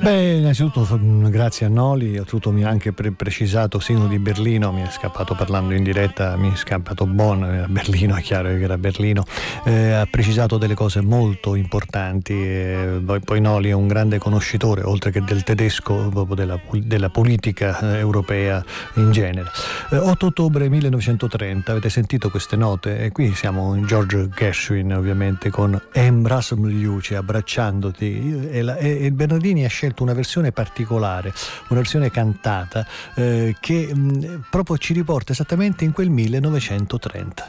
Beh, innanzitutto grazie a Noli, oltretutto mi ha anche precisato Sino di Berlino, mi è scappato parlando in diretta, mi è scappato Bonn, era Berlino, è chiaro che era Berlino, ha precisato delle cose molto importanti, poi Noli è un grande conoscitore, oltre che del tedesco, proprio della politica europea in genere. 8 ottobre 1930, avete sentito queste note? E qui siamo in George Gershwin, ovviamente, con Embrace Luce, abbracciandoti, e Bernardini ha scelto una versione particolare, una versione cantata che proprio ci riporta esattamente in quel 1930.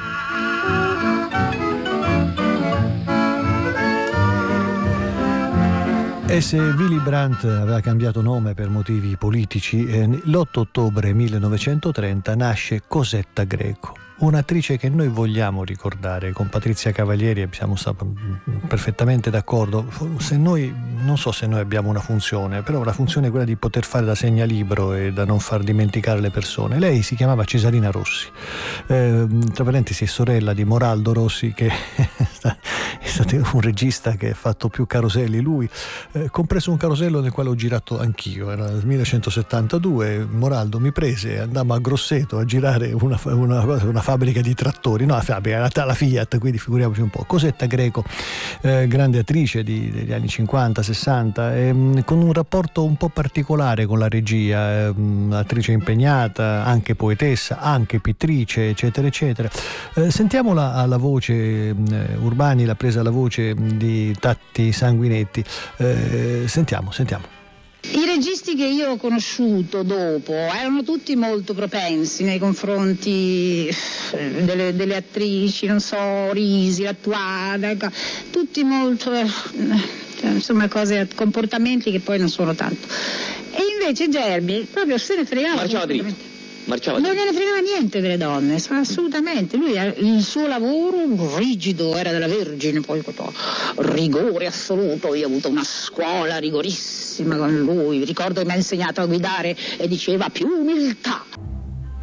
E se Willy Brandt aveva cambiato nome per motivi politici, l'8 ottobre 1930 nasce Cosetta Greco, un'attrice che noi vogliamo ricordare. Con Patrizia Cavalieri siamo stati perfettamente d'accordo. Non so se noi abbiamo una funzione, però la funzione è quella di poter fare da segnalibro e da non far dimenticare le persone. Lei si chiamava Cesarina Rossi, tra parentesi è sorella di Moraldo Rossi, che è stato un regista che ha fatto più caroselli lui, compreso un carosello nel quale ho girato anch'io. Era nel 1972, Moraldo mi prese e andammo a Grosseto a girare una fabbrica di trattori, no, la Fiat, quindi figuriamoci un po'. Cosetta Greco, grande attrice degli anni 50, 60, con un rapporto un po' particolare con la regia, attrice impegnata, anche poetessa, anche pittrice, eccetera eccetera. Sentiamola alla voce, Urbani l'ha presa alla voce di Tatti Sanguinetti. Sentiamo. I registi che io ho conosciuto dopo erano tutti molto propensi nei confronti delle attrici, non so, Risi, Lattuada, tutti molto, insomma, comportamenti che poi non sono tanto. E invece Germi proprio se ne fregava. Non gliene fregava niente delle donne, assolutamente. Lui, il suo lavoro rigido, era della Vergine, poi rigore assoluto. Io ho avuto una scuola rigorissima con lui, ricordo che mi ha insegnato a guidare e diceva più umiltà.